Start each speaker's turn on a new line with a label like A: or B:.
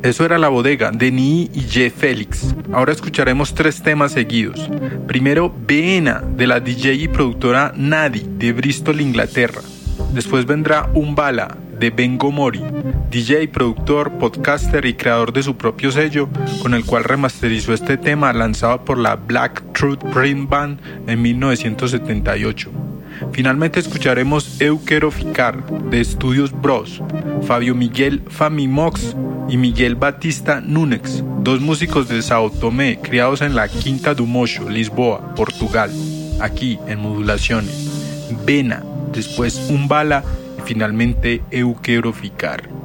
A: Eso era La Bodega, de Nii y J. Félix. Ahora escucharemos 3 temas seguidos. Primero, Beena, de la DJ y productora Nadi, de Bristol, Inglaterra. Después vendrá Umbala, de Bengo Mori, DJ, productor, podcaster y creador de su propio sello, con el cual remasterizó este tema lanzado por la Black Truth Print Band en 1978. Finalmente escucharemos Eu Quero Ficar, de Estudios Bros, Fabio Miguel Famimox y Miguel Batista Nunes, 2 músicos de São Tomé, criados en la Quinta do Mocho, Lisboa, Portugal, aquí en Modulaciones. Beena, después Umbala y finalmente Eu Quero Ficar.